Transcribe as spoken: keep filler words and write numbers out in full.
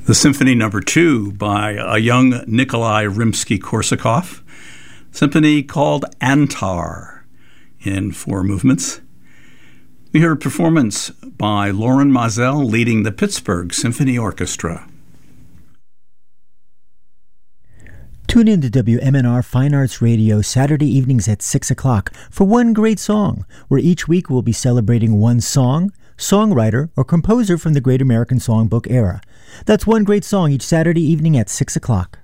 The Symphony Number Two by a young Nikolai Rimsky-Korsakov, symphony called Antar in four movements. We heard a performance by Loren Maazel leading the Pittsburgh Symphony Orchestra. Tune in to W M N R Fine Arts Radio Saturday evenings at six o'clock for One Great Song, where each week we'll be celebrating one song, songwriter, or composer from the Great American Songbook era. That's One Great Song each Saturday evening at six o'clock.